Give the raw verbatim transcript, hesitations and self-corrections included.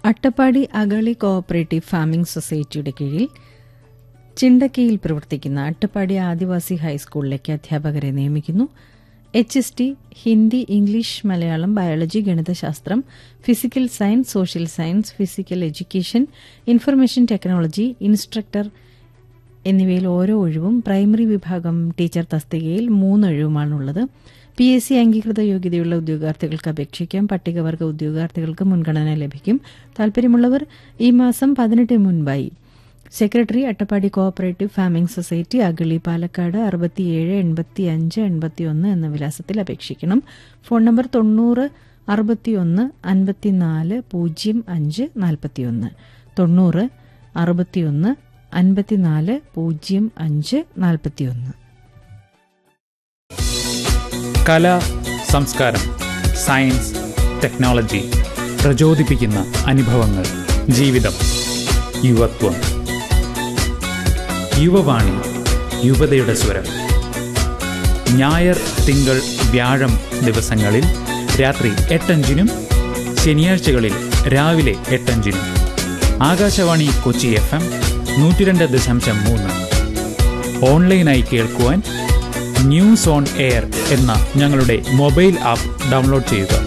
Attappadi Agali cooperative farming സൊസൈറ്റിയുടെ കീഴിൽ ചിണ്ടക്കിയിൽ പ്രവർത്തിക്കുന്ന അട്ടപ്പാടി ആദിവാസി ഹൈസ്കൂളിലേക്ക് അധ്യാപകരെ നിയമിക്കുന്നു. H S T, Hindi, English, Malayalam, biology, ഗണിതശാസ്ത്രം, physical science, social science, physical education, information technology, instructor എന്നിവയിൽ ഓരോ ഒഴിവും, പ്രൈമറി വിഭാഗം ടീച്ചർ തസ്തികയിൽ മൂന്ന് ഒഴിവുമാണുള്ളത്. പി എസ് സി അംഗീകൃത യോഗ്യതയുള്ള ഉദ്യോഗാർത്ഥികൾക്ക് അപേക്ഷിക്കാം. പട്ടികവർഗ ഉദ്യോഗാർത്ഥികൾക്ക് മുൻഗണന ലഭിക്കും. താൽപര്യമുള്ളവർ ഈ മാസം പതിനെട്ടിന് മുൻപായി secretary, Attappadi cooperative farming society, Agali, Palakkad അറുപത്തിയേഴ് എൺപത്തി അഞ്ച് എൺപത്തിയൊന്ന് എന്ന വിലാസത്തിൽ അപേക്ഷിക്കണം. ഫോൺ നമ്പർ തൊണ്ണൂറ് അറുപത്തിയൊന്ന് അൻപത്തിനാല് പൂജ്യം അഞ്ച് നാൽപ്പത്തിയൊന്ന് തൊണ്ണൂറ് അറുപത്തിയൊന്ന് അൻപത്തിനാല് പൂജ്യം അഞ്ച് നാൽപ്പത്തിയൊന്ന്. കല, സംസ്കാരം, സയൻസ്, ടെക്നോളജി, പ്രചോദിപ്പിക്കുന്ന അനുഭവങ്ങൾ, ജീവിതം, യുവത്വം. യുവവാണി, യുവതയുടെ സ്വരം. ഞായർ, തിങ്കൾ, വ്യാഴം ദിവസങ്ങളിൽ രാത്രി എട്ടഞ്ചിനും ശനിയാഴ്ചകളിൽ രാവിലെ എട്ടഞ്ചിനും ആകാശവാണി കൊച്ചി എഫ് എം നൂറ്റി രണ്ട് ദശാംശം മൂന്ന്. ഓൺലൈനായി കേൾക്കുവാൻ ന്യൂസ് ഓൺ എയർ എന്ന ഞങ്ങളുടെ മൊബൈൽ ആപ്പ് ഡൗൺലോഡ് ചെയ്യുക.